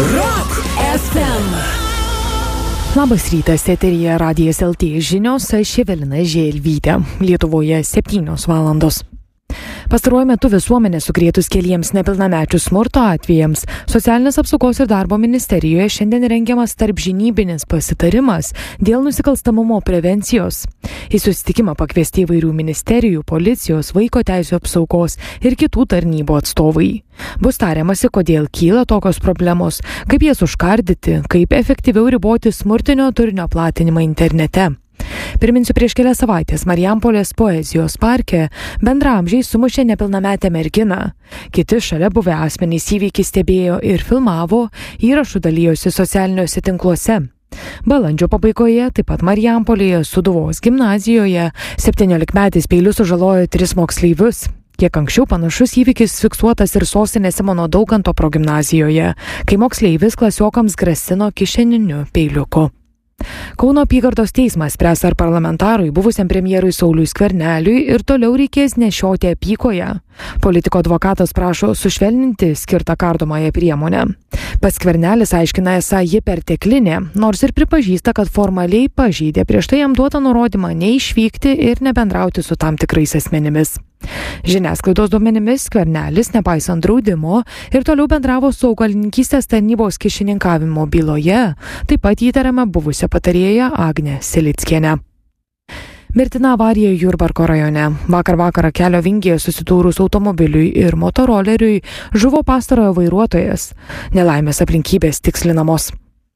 Rock FM. Labas rytas, eteryje Radijas LT žinios, aš Evelina Želvytė. Lietuvoje 7 valandos. Pastaruoju metu visuomenė sukrėtus keliems nepilnamečių smurto atvejams, Socialinės apsaugos ir darbo ministerijoje šiandien rengiamas tarpžinybinis pasitarimas dėl nusikalstamumo prevencijos. Į susitikimą pakviesti įvairių ministerijų, policijos, vaiko teisių apsaugos ir kitų tarnybų atstovai. Bus tariamasi, kodėl kyla tokios problemos, kaip jas užkardyti, kaip efektyviau riboti smurtinio turinio platinimą internete. Priminsiu, prieš kelias savaitės Marijampolės poezijos parke bendraamžiai sumušė nepilnametę merginą. Kiti šalia buvę asmenys įvykį stebėjo ir filmavo, įrašų dalijosi socialiniuose tinkluose. Balandžio pabaigoje, taip pat Marijampolėje Sūduvos gimnazijoje 17-metis peiliu sužalojo 3 moksleivius. Kiek anksčiau panašus įvykis fiksuotas ir sostinės Simono Daukanto progimnazijoje, kai moksleivis klasiokams grasino kišeniniu peiliuku. Kauno apygardos teismas spręs, ar parlamentarui buvusiam premjerui Sauliui Skverneliui ir toliau reikės nešioti apykoję. Politiko advokatas prašo sušvelninti skirtą kardomąją priemonę. Pats Skvernelis aiškina, esą ji perteklinė, nors ir pripažįsta, kad formaliai pažeidė prieš tai jam duotą nurodymą neišvykti ir nebendrauti su tam tikrais asmenimis. Žiniasklaidos duomenimis Skvernelis, nepaisant draudimo, ir toliau bendravo su augalininkystės tarnybos kyšininkavimo byloje, taip pat įtariama buvusią patarėją Agnę Silickienę. Mirtina avarija Jurbarko rajone. Vakar vakarą kelio vingyje susidūrus automobiliui ir motoroleriui žuvo pastarojo vairuotojas. Nelaimės aplinkybės tikslinamos.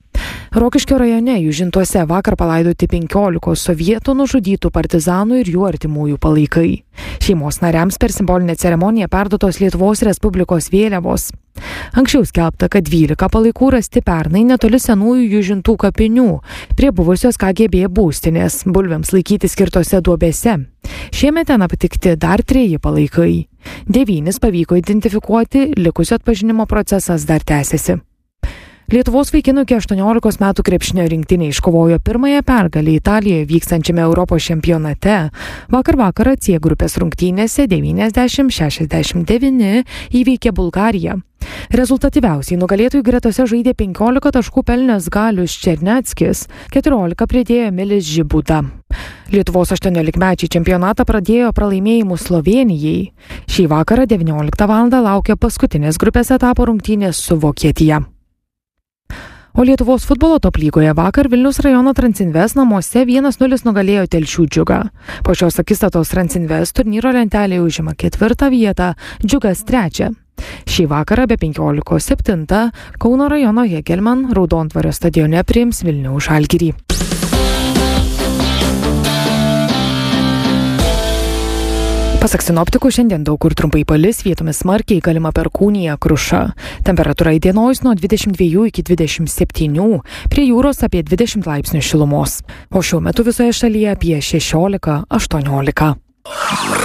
Rokiškio rajone Jūžintuose vakar palaidoti 15 sovietų nužudytų partizanų ir jų artimųjų palaikai. Šeimos nariams per simbolinę ceremoniją perduotos Lietuvos Respublikos vėliavos. Anksčiau skelbta, kad 12 palaikų rasti pernai netoli senųjų Jūžintų kapinių, prie buvusios KGB būstinės, bulvėms laikyti skirtose duobėse. Šiemet ten aptikti dar 3 palaikai. 9 pavyko identifikuoti, likusio atpažinimo procesas dar tęsiasi. Lietuvos vaikinų iki 18 metų krepšinio rinktinė iškovojo pirmąją pergalę Italijoje vykstančiame Europos čempionate. Vakar vakarą C grupės rungtynėse 90-69 įveikė Bulgariją. Rezultatyviausiai nugalėtojų gretose žaidė 15 taškų pelnęs Galius Černeckis, 14 pridėjo Emilis Žibuda. Lietuvos 18-mečiai čempionatą pradėjo pralaimėjimu Slovėnijai. Šį vakarą 19 val. Laukia paskutinės grupės etapo rungtynės su Vokietija. O Lietuvos futbolo top lygoje vakar Vilniaus rajono Transinvest namuose 1-0 nugalėjo Telšių Džiugą. Po šios akistatos Transinvest turnyro lentelėje užima 4 vietą, Džiugas 3. Šį vakarą be 15:7 Kauno rajono Hegelman Raudontvario stadione priims Vilniaus Žalgirį. Pasak sinoptikų, šiandien daug kur trumpai palis, vietomis smarkiai galima perkūnija, kruša. Temperatūra įdienojus nuo 22 iki 27, prie jūros apie 20 laipsnių šilumos. O šiuo metu visoje šalyje apie 16-18.